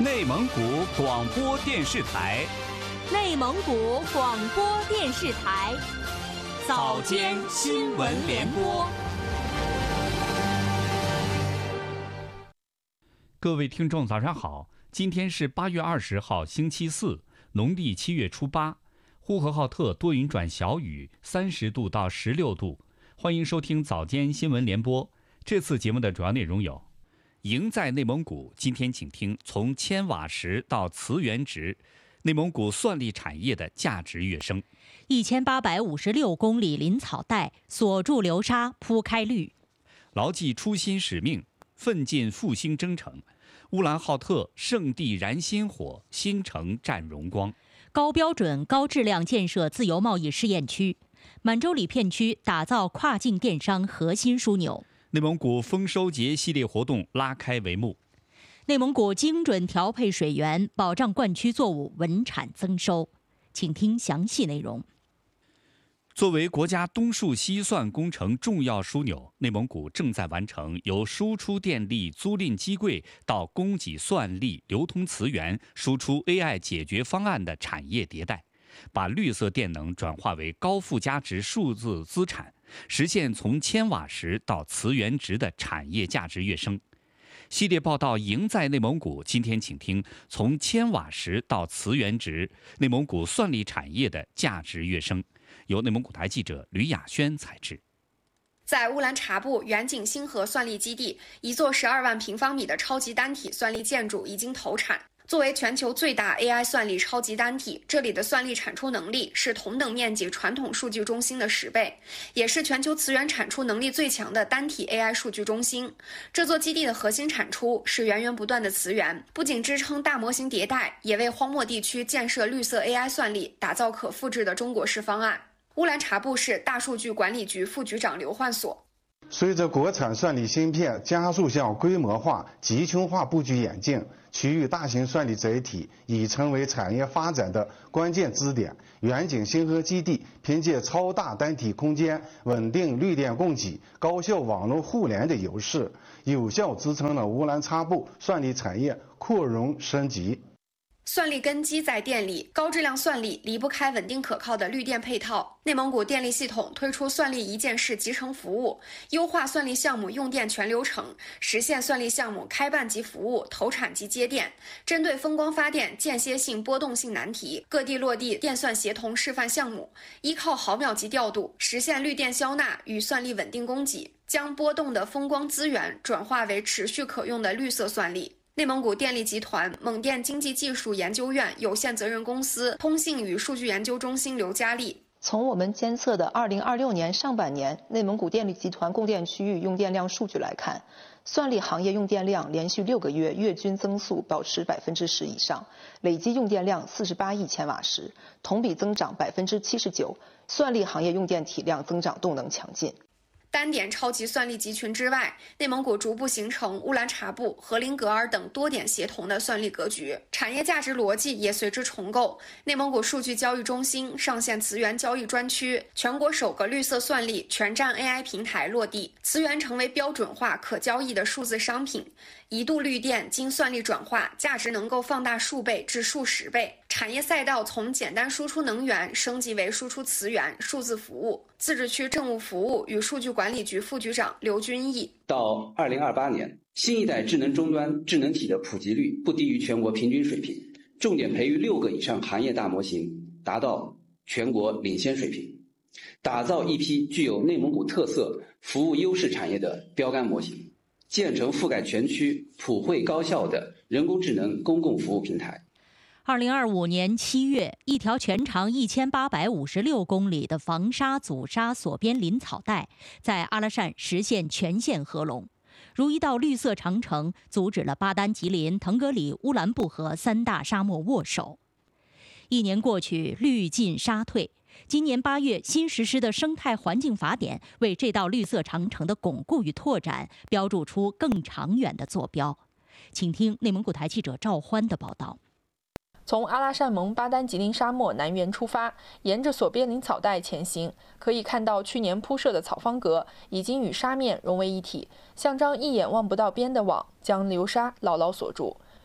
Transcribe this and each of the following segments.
内蒙古广播电视台， 内蒙古广播电视台， 早间新闻联播。各位听众，早上好！今天是8月20号，星期四，农历7月初8。呼和浩特多云转小雨，30度到16度。欢迎收听早间新闻联播。这次节目的主要内容有：赢在内蒙古，今天请听从千瓦石到磁源值，内蒙古算力产业的价值跃升 ；1856公里林草带锁住流沙铺开绿； 牢记初心使命，奋进复兴征程；乌兰浩特圣地燃新火，新城绽荣光； 高标准高质量建设自由贸易试验区；满洲里片区打造跨境电商核心枢纽； 内蒙古丰收节系列活动拉开帷幕； 内蒙古精准调配水源，保障灌区作物稳产增收。请听详细内容。 作为国家东数西算工程重要枢纽，内蒙古正在完成由输出电力租赁机柜到供给算力、流通磁源、输出 AI 解决方案的产业迭代，把绿色电能转化为高附加值数字资产，实现从千瓦时到磁源值的产业价值跃升。系列报道赢在内蒙古，今天请听从千瓦时到磁源值，内蒙古算力产业的价值跃升。由内蒙古台记者吕雅轩采制。 在乌兰察布远景星河算力基地，一座12万平方米的超级单体算力建筑已经投产。作为全球最大 AI 算力超级单体，这里的算力产出能力是同等面积传统数据中心的10倍，也是全球磁源产出能力最强的单体 AI 数据中心。这座基地的核心产出是源源不断的磁源，不仅支撑大模型迭代，也为荒漠地区建设绿色 AI 算力打造可复制的中国式方案。乌兰察布市大数据管理局副局长刘焕所： 随着国产算力芯片加速向规模化、集群化布局演进，区域大型算力载体已成为产业发展的关键支点。远景星河基地凭借超大单体空间、稳定绿电供给、高效网络互联的优势，有效支撑了乌兰察布算力产业扩容升级。 算力根基在电力，高质量算力离不开稳定可靠的绿电配套。内蒙古电力系统推出算力一键式集成服务，优化算力项目用电全流程，实现算力项目开办即服务、投产即接电。针对风光发电间歇性波动性难题，各地落地电算协同示范项目，依靠毫秒级调度，实现绿电消纳与算力稳定供给，将波动的风光资源转化为持续可用的绿色算力。内蒙古电力集团蒙电经济技术研究院有限责任公司通信与数据研究中心刘佳丽： 从我们监测的2026年上半年内蒙古电力集团供电区域用电量数据来看，算力行业用电量连续6个月月均增速保持10%以上，累计用电量48亿千瓦时，同比增长79%，算力行业用电体量增长动能强劲。 单点超级算力集群之外，内蒙古逐步形成乌兰察布、和林格尔等多点协同的算力格局，产业价值逻辑也随之重构。内蒙古数据交易中心上线磁源交易专区，全国首个绿色算力全站 AI 平台落地，磁源成为标准化可交易的数字商品。一度绿电经算力转化，价值能够放大数倍至数十倍。产业赛道从简单输出能源升级为输出磁源、数字服务。自治区政务服务与数据管理局副局长刘军义： 到2028年，新一代智能终端智能体的普及率不低于全国平均水平，重点培育6个以上行业大模型，达到全国领先水平，打造一批具有内蒙古特色、服务优势产业的标杆模型，建成覆盖全区普惠高效的人工智能公共服务平台。 2025年7月，一条全长1856公里的防沙阻沙锁边林草带在阿拉善实现全线合龙，如一道绿色长城，阻止了巴丹吉林、腾格里、乌兰布和3大沙漠握手。1年过去，绿尽沙退。今年8月新实施的生态环境法典为这道绿色长城的巩固与拓展标注出更长远的坐标。请听内蒙古台记者赵欢的报道。 从阿拉善盟巴丹吉林沙漠南缘出发，沿着索边林草带前行，可以看到去年铺设的草方格已经与沙面融为一体，像张一眼望不到边的网，将流沙牢牢锁住。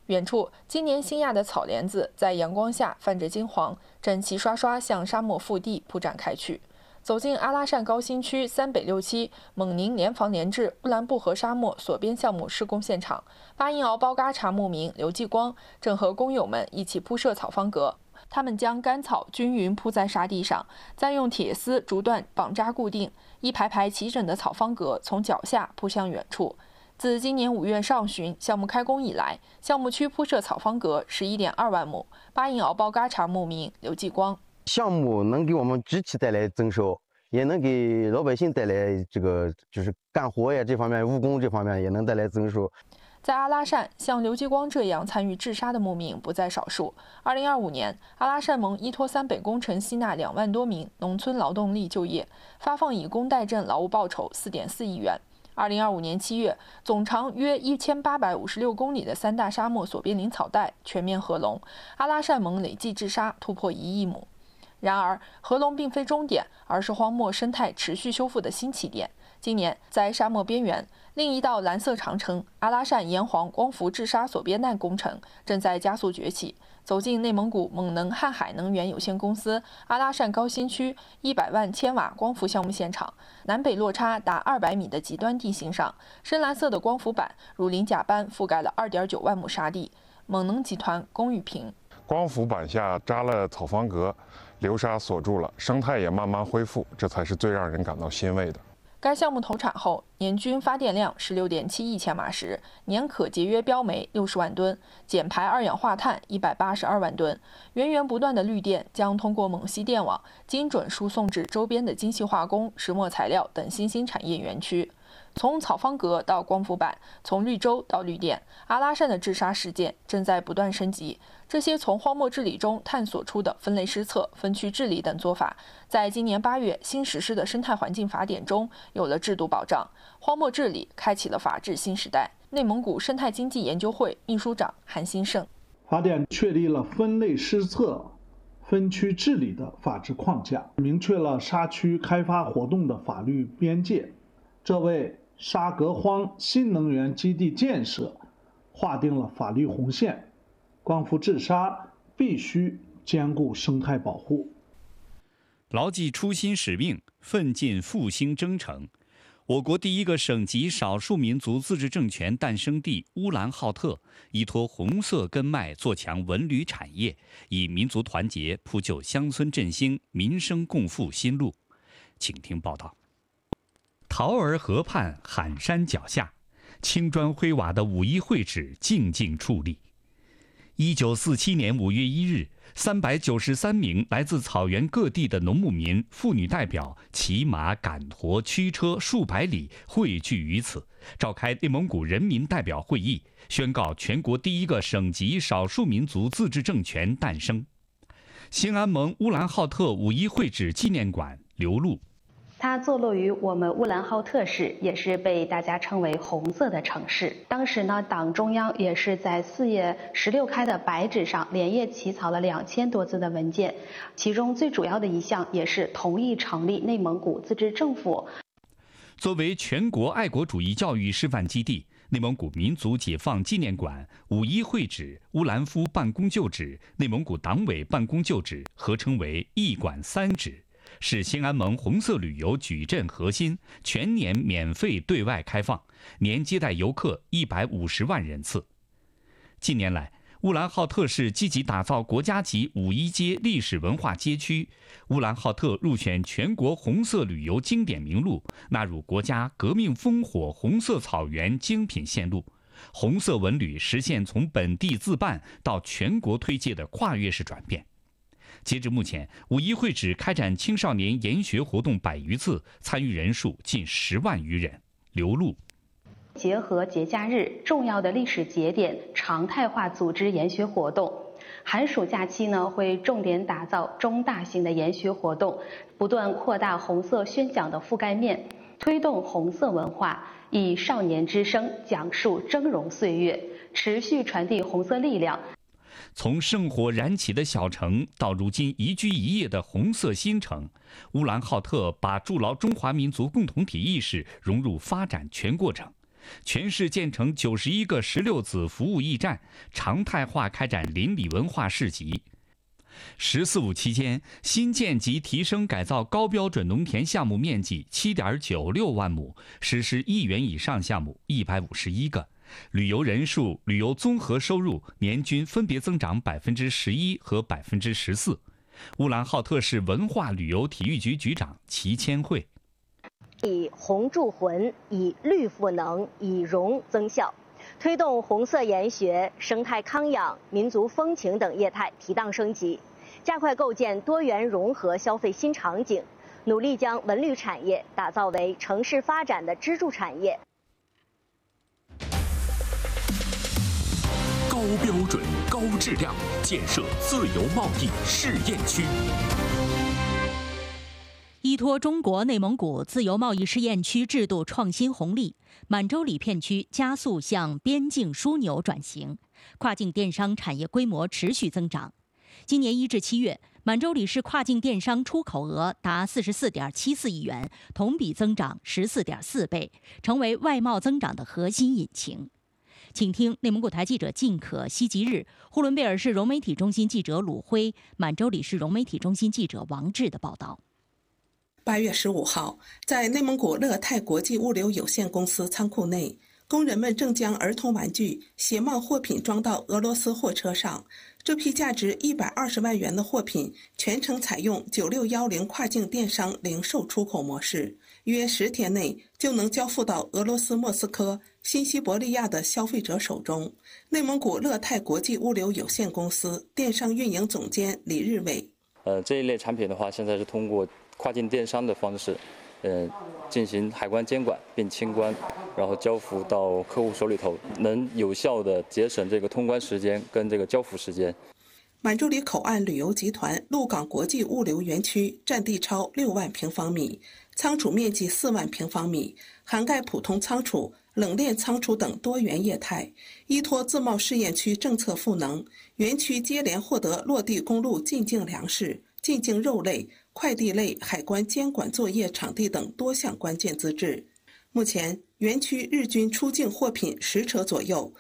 远处，今年新芽的草莲子在阳光下泛着金黄，正齐刷刷向沙漠腹地铺展开去。走进阿拉善高新区3北6期蒙宁联防联治乌兰布和沙漠索边项目施工现场，巴音鳌包嘎查牧民刘继光正和工友们一起铺设草方格。他们将干草均匀铺在沙地上，再用铁丝竹段绑扎固定，一排排齐整的草方格从脚下铺向远处。自今年5月上旬项目开工以来，项目区铺设草方格11.2万亩。巴音鳌包嘎查牧民刘继光。 项目能给我们集体带来增收，也能给老百姓带来就是干活呀这方面，务工这方面也能带来增收。 在阿拉善，像刘继光这样参与治沙的牧民不在少数。2025年，阿拉善盟依托3北工程吸纳2万多名农村劳动力就业，发放以工代赈劳务报酬4.4亿元。2025年7月，总长约1856公里的3大沙漠索边林草带全面合龙，阿拉善盟累计治沙突破1亿亩。然而，合龙并非终点，而是荒漠生态持续修复的新起点。今年，在沙漠边缘，另一道蓝色长城——阿拉善炎黄光伏治沙索边带工程正在加速崛起。走进内蒙古蒙能瀚海能源有限公司阿拉善高新区100万千瓦光伏项目现场，南北落差达200米的极端地形上，深蓝色的光伏板如鳞甲般覆盖了2.9万亩沙地。蒙能集团龚玉平： 光伏板下扎了草方格，流沙锁住了，生态也慢慢恢复，这才是最让人感到欣慰的。 该项目投产后，年均发电量16.7亿千瓦时，年可节约标煤60万吨，减排二氧化碳182万吨。源源不断的绿电将通过蒙西电网精准输送至周边的精细化工、石墨材料等新兴产业园区。从草方格到光伏板，从绿洲到绿电，阿拉善的治沙实践正在不断升级。这些从荒漠治理中探索出的分类施策、分区治理等做法，在今年8月新实施的生态环境法典中有了制度保障。荒漠治理开启了法治新时代。内蒙古生态经济研究会秘书长韩新胜： 法典确立了分类施策、分区治理的法治框架，明确了沙区开发活动的法律边界，这为沙革荒新能源基地建设划定了法律红线。光伏治沙必须兼顾生态保护， 牢记初心使命，奋进复兴征程。我国第一个省级少数民族自治政权诞生地乌兰浩特，依托红色根脉做强文旅产业，以民族团结铺就乡村振兴、民生共富新路。请听报道。桃儿河畔喊山脚下，青砖灰瓦的五一会址静静矗立。1947年5月1日，393名来自草原各地的农牧民、妇女代表骑马赶驮驱车数百里汇聚于此，召开内蒙古人民代表会议，宣告全国第一个省级少数民族自治政权诞生。兴安盟乌兰浩特五一会址纪念馆刘璐。 它坐落于我们乌兰浩特市，也是被大家称为红色的城市。当时呢，党中央也是在4页16开的白纸上连夜起草了2000多字的文件，其中最主要的一项也是同意成立内蒙古自治政府。 作为全国爱国主义教育示范基地，内蒙古民族解放纪念馆、五一会址、乌兰夫办公旧址、内蒙古党委办公旧址合称为一馆三址，是兴安盟红色旅游矩阵核心，全年免费对外开放，年接待游客150万人次。近年来，乌兰浩特市积极打造国家级5·1街历史文化街区，乌兰浩特入选全国红色旅游经典名录，纳入国家革命烽火红色草原精品线路。红色文旅实现从本地自办到全国推介的跨越式转变。截至目前，五一会址开展青少年研学活动100余次，参与人数近10万余人。刘璐。 结合节假日、重要的历史节点，常态化组织研学活动。寒暑假期呢，会重点打造中大型的研学活动，不断扩大红色宣讲的覆盖面，推动红色文化，以少年之声讲述峥嵘岁月，持续传递红色力量。 从圣火燃起的小城到如今宜居宜业的红色新城，乌兰浩特把筑牢中华民族共同体意识融入发展全过程， 全市建成91个16子服务驿站，常态化开展邻里文化市集。“14·5”期间，新建及提升改造高标准农田项目面积7.96万亩，实施1元以上项目151个，旅游人数、旅游综合收入年均分别增长11%和14%。乌兰浩特市文化旅游体育局局长齐千惠： 以红铸魂，以绿赋能，以荣增效，推动红色研学、生态康养、民族风情等业态提档升级，加快构建多元融合消费新场景，努力将文旅产业打造为城市发展的支柱产业。 高标准、高质量建设自由贸易试验区。 依托中国内蒙古自由贸易试验区制度创新红利，满洲里片区加速向边境枢纽转型，跨境电商产业规模持续增长。今年1至7月，满洲里市跨境电商出口额达44.74亿元，同比增长14.4倍，成为外贸增长的核心引擎。请听内蒙古台记者靳可、西吉日、呼伦贝尔市融媒体中心记者鲁辉、满洲里市融媒体中心记者王志的报道。 8月15号，在内蒙古乐泰国际物流有限公司仓库内，工人们正将儿童玩具、鞋帽货品装到俄罗斯货车上。这批价值120万元的货品全程采用9610跨境电商零售出口模式，约10天内就能交付到俄罗斯莫斯科、新西伯利亚的消费者手中。内蒙古乐泰国际物流有限公司电商运营总监李日伟： 这一类产品的话，现在是通过跨境电商的方式，进行海关监管并清关，然后交付到客户手里头，能有效的节省这个通关时间跟这个交付时间。 满洲里口岸旅游集团鹿港国际物流园区占地超6万平方米，仓储面积4万平方米，涵盖普通仓储、冷链仓储等多元业态。依托自贸试验区政策赋能，园区接连获得落地公路进境粮食、进境肉类、快递类海关监管作业场地等多项关键资质。目前，园区日均出境货品10车左右，